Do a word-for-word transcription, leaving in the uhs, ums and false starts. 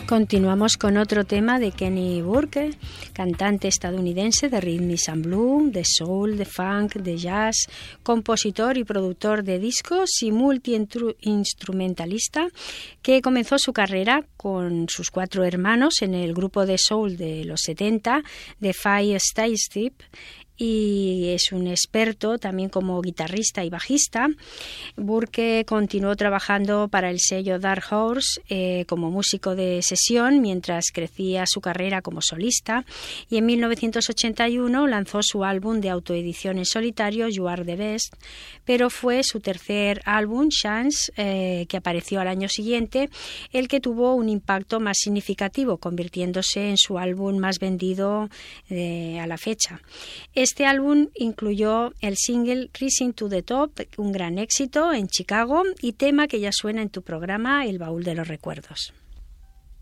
Continuamos con otro tema de Kenny Burke, cantante estadounidense de rhythm and blues, de soul, de funk, de jazz, compositor y productor de discos y multi-instrumentalista, que comenzó su carrera con sus cuatro hermanos en el grupo de soul de los setenta, The Five Style Step, y es un experto también como guitarrista y bajista. Burke continuó trabajando para el sello Dark Horse eh, como músico de sesión mientras crecía su carrera como solista, y en mil novecientos ochenta y uno lanzó su álbum de autoedición en solitario You Are the Best, pero fue su tercer álbum, Chance, eh, que apareció al año siguiente, el que tuvo un impacto más significativo, convirtiéndose en su álbum más vendido eh, a la fecha. Este álbum incluyó el single Rising to the Top, un gran éxito en Chicago, y tema que ya suena en tu programa El Baúl de los Recuerdos.